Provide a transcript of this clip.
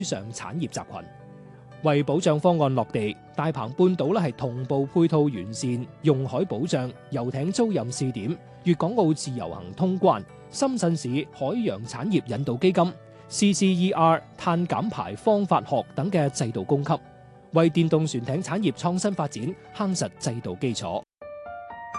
上產業集群。為保障方案落地，大鵬半島係同步配套完善用海保障、遊艇租賃試點、粵港澳自由行通關、深圳市海洋產業引導基金、CCER 碳減排方法學等嘅制度供給，為電動船艇產業創新發展夯實制度基礎。